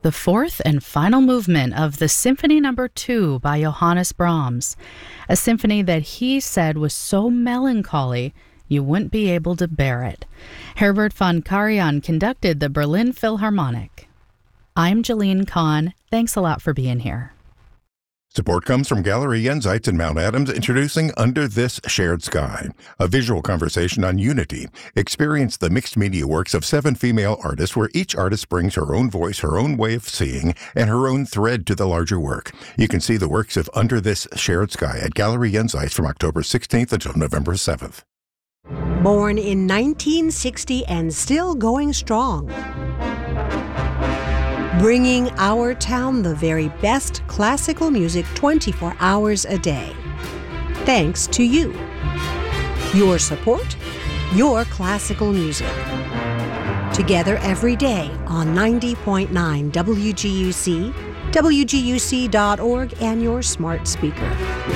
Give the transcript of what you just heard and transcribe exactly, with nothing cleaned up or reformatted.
the fourth and final movement of the Symphony Number Two by Johannes Brahms, a symphony that he said was so melancholy you wouldn't be able to bear it. Herbert von Karajan conducted the Berlin Philharmonic. I'm Jeline Kahn. Thanks a lot for being here. Support comes from Gallery Jenseits in Mount Adams, introducing Under This Shared Sky, a visual conversation on unity. Experience the mixed media works of seven female artists where each artist brings her own voice, her own way of seeing, and her own thread to the larger work. You can see the works of Under This Shared Sky at Gallery Jenseits from October sixteenth until November seventh. Born in nineteen sixty and still going strong. Bringing our town the very best classical music twenty-four hours a day. Thanks to you. Your support, your classical music. Together every day on ninety point nine W G U C, W G U C dot org, and your smart speaker.